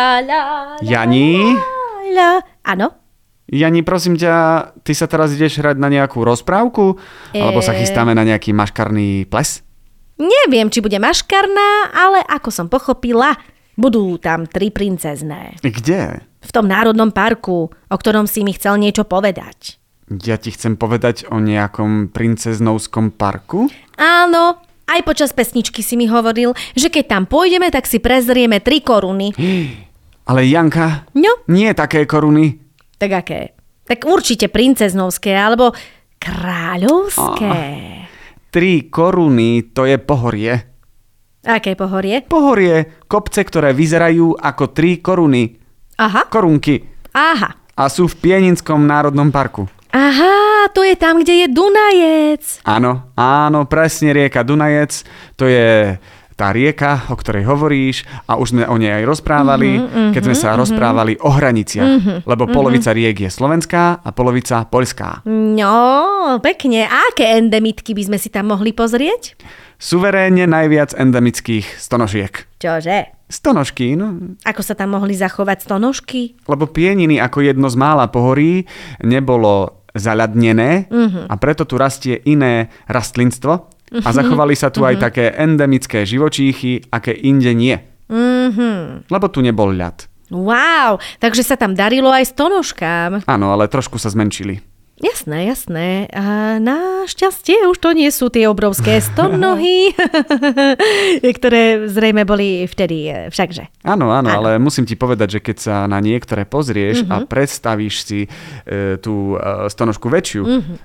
Jani? Áno? Jani, prosím ťa, ty sa teraz ideš hrať na nejakú rozprávku? Alebo sa chystáme na nejaký maškarný ples? Neviem, či bude maškarná, ale ako som pochopila, budú tam 3 princezné. Kde? V tom národnom parku, o ktorom si mi chcel niečo povedať. Ja ti chcem povedať o nejakom princeznovskom parku? Áno, aj počas pesničky si mi hovoril, že keď tam pôjdeme, tak si prezrieme 3 koruny. Ale Janka, No? nie také koruny. Tak aké? Tak určite princeznovské, alebo kráľovské. 3 koruny, to je pohorie. Aké pohorie? Pohorie, kopce, ktoré vyzerajú ako 3 koruny. Aha. Korunky. Aha. A sú v Pieninskom národnom parku. Aha, to je tam, kde je Dunajec. Áno, presne rieka Dunajec. To je tá rieka, o ktorej hovoríš a už sme o nej aj rozprávali, keď sme sa rozprávali o hraniciach. Lebo polovica riek je slovenská a polovica poľská. No, pekne. A aké endemitky by sme si tam mohli pozrieť? Suverénne najviac endemických stonožiek. Čože? Stonožky, no. Ako sa tam mohli zachovať stonožky? Lebo Pieniny ako jedno z mála pohorí nebolo zaľadnené a preto tu rastie iné rastlinstvo a zachovali sa tu aj také endemické živočíchy, aké inde nie. Lebo tu nebol ľad. Wow, takže sa tam darilo aj stonožkám. Áno, ale trošku sa zmenšili. Jasné. A našťastie už to nie sú tie obrovské stonohy, ktoré zrejme boli vtedy všakže. Áno, ale musím ti povedať, že keď sa na niektoré pozrieš a predstavíš si tú stonožku väčšiu,